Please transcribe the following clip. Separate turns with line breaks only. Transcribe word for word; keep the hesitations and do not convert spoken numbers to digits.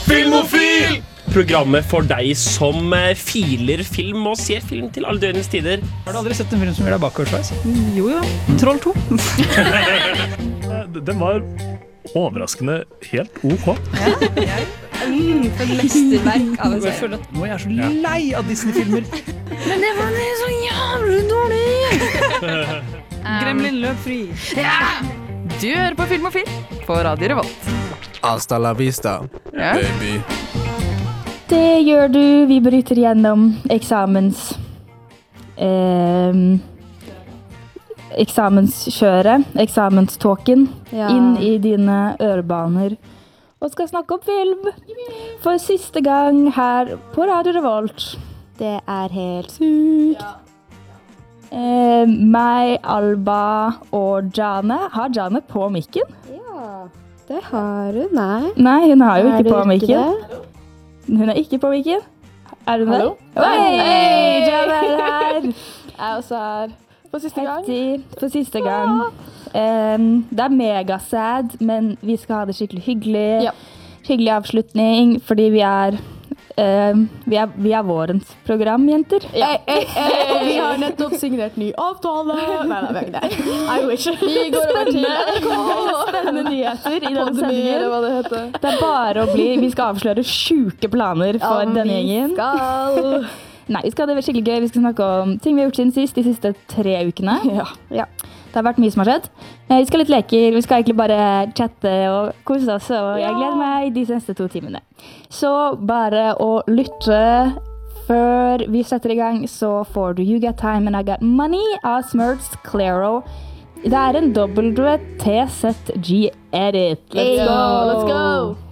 Filmofil! Programmet for deg som filer film og ser film til alle døgnets tider.
Har du aldri sett en film som gjør deg bakoversveis?
Jo, jo. Troll to.
Den var overraskende helt ok.
Ja, jeg. Mm, for et mesterverk av en
Jeg føler at nå er jeg så lei av Disney-filmer.
Men det var det så jævlig dårlig.
Gremlin løp fri.
Ja! Du hører på Film og Film på Radio Revolt.
Hasta la vista,
Ja.
baby.
Det gjør du. Vi bryter gjennom eksamens... Eh, eksamenskjøret, eksamenståken,
Ja.
inn i dine ørebaner. Og skal snakke om film for siste gang her på Radio Revolt.
Det er helt sykt.
Eh, meg, Alba og Jane. Har Jane på mikken?
Ja, det har hun, nei.
Nei, hun har jo
Er
ikke
det
på mikken.
det?
Hun er ikke på mikken. Er hun
Hallo?
der? Hei,
Hei!
Jane er her.
Jeg er også her. For siste gang.
Heftig, for siste gang. Um, det er mega-sad, men vi skal ha det skikkelig hyggelig.
Ja.
Hyggelig avslutning, fordi vi er, um, vi er, vi er vårens program, jenter.
Ja. Hey, hey, hey. Vi har nettopp signert ny avtale. Nei, nei, nei. I wish. Vi går over til
Spennende nyheter i denne
Pandemi, eller
sendingen.
hva det heter.
Det er bare å bli, vi skal avsløre sjuke planer for
Ja,
denne
vi
gjengen.
skal.
Nei, vi skal ha det skikkelig gøy. Vi skal snakke om ting vi har gjort siden sist, de siste tre ukene.
Ja.
Ja. Det har vært mye som har skjedd. Eh, Vi skal ha litt leker, vi skal egentlig bare chatte og kose oss, og jeg gleder meg de neste to timene. Så bare å lytte før vi setter i gang, så får du You Got Time and I Got Money av Smurfs Clairo. Det er en W T Z G edit. Let's
Hey,
go!
let's go!